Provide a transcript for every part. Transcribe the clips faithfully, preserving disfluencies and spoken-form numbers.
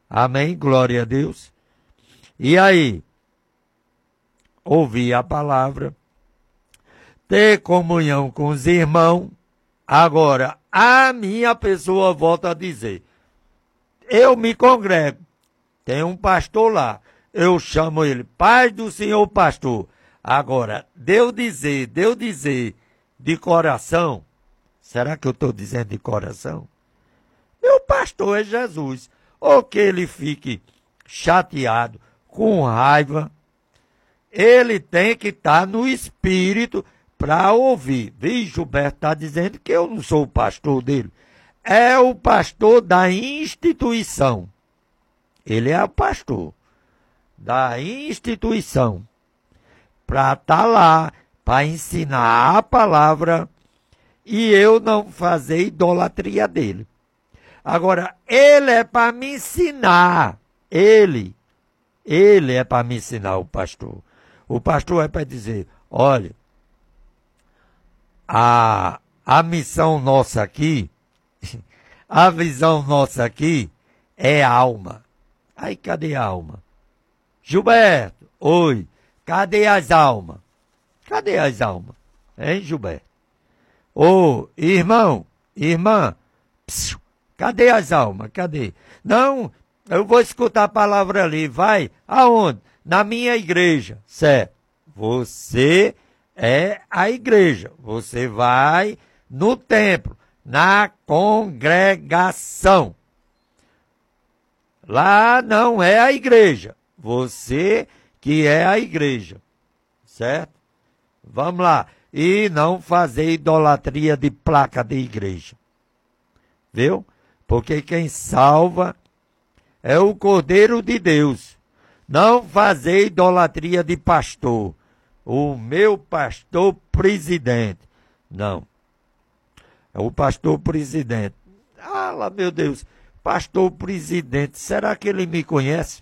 Amém? Glória a Deus. E aí? Ouvir a palavra, ter comunhão com os irmãos. Agora, a minha pessoa volta a dizer, eu me congrego, tem um pastor lá, eu chamo ele, Paz do Senhor pastor. Agora, Deus dizer, Deus dizer de coração, será que eu estou dizendo de coração? Meu pastor é Jesus. Ou que ele fique chateado, com raiva, ele tem que estar no espírito para ouvir. Viu, Gilberto está dizendo que eu não sou o pastor dele. É o pastor da instituição. Ele é o pastor da instituição. Para estar lá, para ensinar a palavra e eu não fazer idolatria dele. Agora, ele é para me ensinar. Ele, ele é para me ensinar, o pastor. O pastor é para dizer, olha, a, a missão nossa aqui, a visão nossa aqui é alma. Aí, cadê a alma? Gilberto, oi, cadê as almas? Cadê as almas? Hein, Gilberto? Ô, irmão, irmã, psiu, cadê as almas? Cadê? Não, eu vou escutar a palavra ali, vai, aonde? Na minha igreja, certo? Você é a igreja, você vai no templo, na congregação. Lá não é a igreja, você que é a igreja, certo? Vamos lá, e não fazer idolatria de placa de igreja, viu? Porque quem salva é o Cordeiro de Deus. Não fazer idolatria de pastor. O meu pastor presidente. Não. É o pastor presidente. Ah, lá, meu Deus. Pastor presidente. Será que ele me conhece?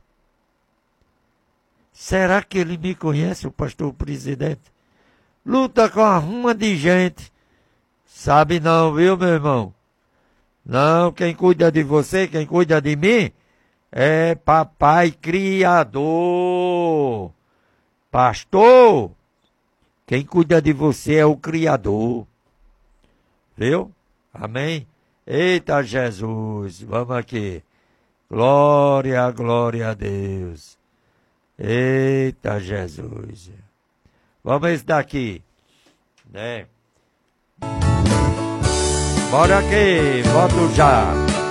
Será que ele me conhece, o pastor presidente? Luta com a ruma de gente. Sabe não, viu, meu irmão? Não, quem cuida de você, quem cuida de mim, é papai criador. Pastor, quem cuida de você é o criador. Viu? Amém? Eita Jesus, vamos aqui. Glória, glória a Deus. Eita Jesus. Vamos esse daqui, né? Bora aqui, volto já.